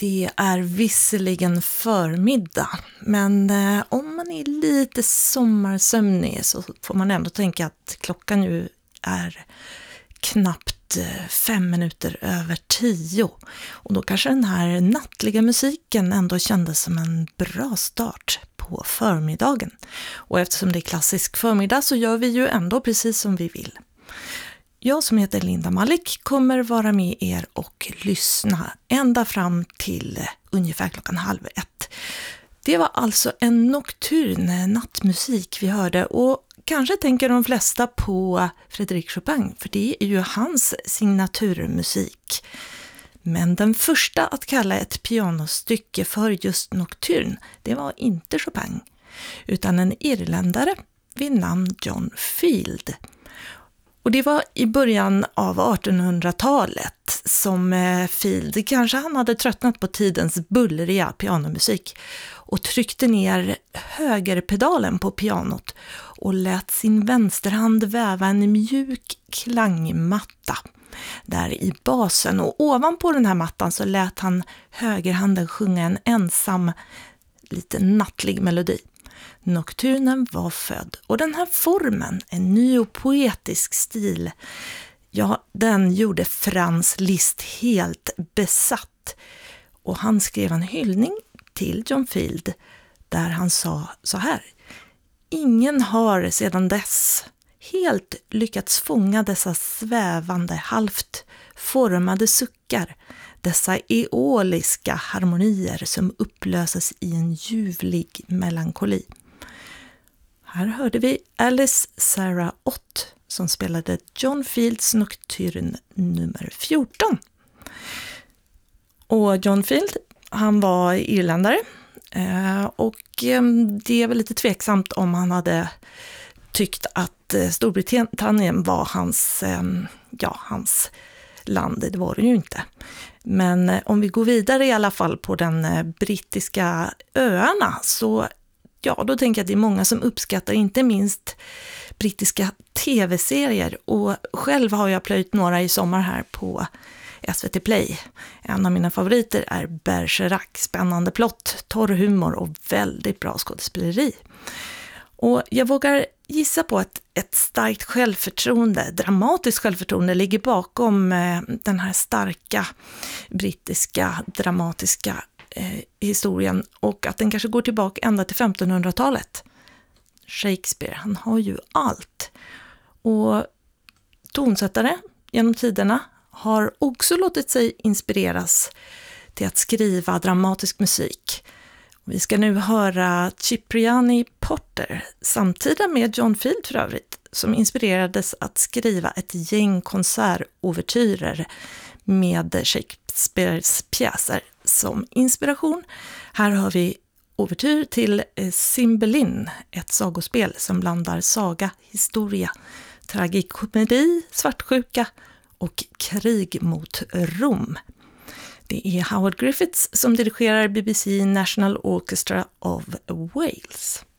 Det är visserligen förmiddag, men om man är lite sommarsömnig så får man ändå tänka att klockan nu är knappt 5 minuter över 10. Och då kanske den här nattliga musiken ändå kändes som en bra start på förmiddagen. Och eftersom det är klassisk förmiddag så gör vi ju ändå precis som vi vill. Jag som heter Linda Malik kommer vara med er och lyssna ända fram till ungefär 12:30. Det var alltså en nocturn nattmusik vi hörde och kanske tänker de flesta på Frédéric Chopin för det är ju hans signaturmusik. Men den första att kalla ett pianostycke för just nocturn, det var inte Chopin utan en irländare vid namn John Field. Och det var i början av 1800-talet som Field, kanske han hade tröttnat på tidens bullriga pianomusik och tryckte ner högerpedalen på pianot och lät sin vänsterhand väva en mjuk klangmatta där i basen. Och ovanpå den här mattan så lät han högerhanden sjunga en ensam, lite nattlig melodi. Nocturnen var född och den här formen, en neopoetisk stil, ja, den gjorde Franz Liszt helt besatt. Och han skrev en hyllning till John Field där han sa så här: ingen har sedan dess helt lyckats fånga dessa svävande, halvt formade suckar, dessa eoliska harmonier som upplöses i en ljuvlig melankoli. Här hörde vi Alice Sarah Ott som spelade John Fields nocturn nummer 14. Och John Field, han var irländare och det är väl lite tveksamt om han hade tyckt att Storbritannien var hans land, det var det ju inte. Men om vi går vidare i alla fall på den brittiska öarna så då tänker jag att det är många som uppskattar inte minst brittiska tv-serier och själv har jag plöjt några i sommar här på SVT Play. En av mina favoriter är Bergerac, spännande plott, torr humor och väldigt bra skådespeleri. Och jag vågar gissa på att ett starkt självförtroende, dramatiskt självförtroende ligger bakom den här starka brittiska dramatiska historien och att den kanske går tillbaka ända till 1500-talet. Shakespeare, han har ju allt. Och tonsättare genom tiderna har också låtit sig inspireras till att skriva dramatisk musik. Vi ska nu höra Cipriani Porter, samtida med John Field för övrigt, som inspirerades att skriva ett gäng konsertovertyrer med Shakespeares pjäser som inspiration. Här har vi overtyr till Cymbeline, ett sagospel som blandar saga, historia, tragikomedi, svartsjuka och krig mot Rom. Det är Howard Griffiths som dirigerar BBC National Orchestra of Wales.